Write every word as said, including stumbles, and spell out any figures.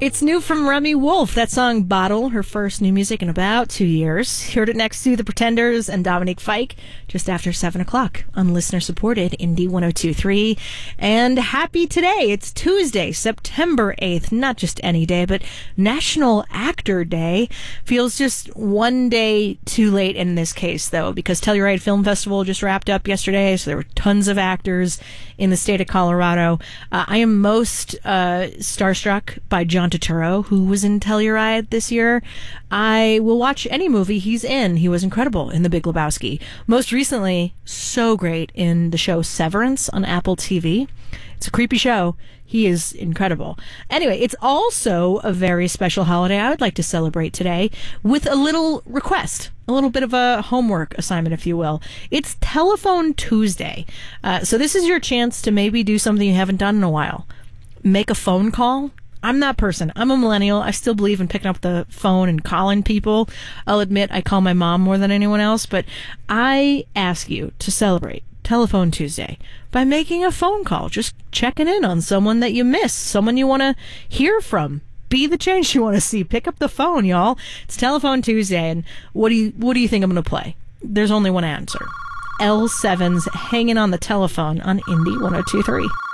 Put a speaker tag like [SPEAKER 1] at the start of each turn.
[SPEAKER 1] It's new from Remy Wolf. That song, Bottle, her first new music in about two years. Heard it next to The Pretenders and Dominique Fike just after seven o'clock on listener-supported Indie one oh two point three. And happy today. It's Tuesday, September eighth. Not just any day, but National Actor Day. Feels just one day too late in this case, though, because Telluride Film Festival just wrapped up yesterday, so there were tons of actors in the state of Colorado. Uh, I am most uh, starstruck by John Turturro, who was in Telluride this year. I will watch any movie he's in. He was incredible in The Big Lebowski. Most recently, so great in the show Severance on Apple T V. It's a creepy show. He is incredible. Anyway, it's also a very special holiday I would like to celebrate today with a little request, a little bit of a homework assignment, if you will. It's Telephone Tuesday. Uh, so this is your chance to maybe do something you haven't done in a while. Make a phone call. I'm that person. I'm a millennial. I still believe in picking up the phone and calling people. I'll admit I call my mom more than anyone else, but I ask you to celebrate Telephone Tuesday by making a phone call, just checking in on someone that you miss, someone you want to hear from. Be the change you want to see. Pick up the phone, y'all. It's Telephone Tuesday, and what do you what do you think I'm going to play? There's only one answer. L seven's Hanging on the Telephone on Indie one oh two point three.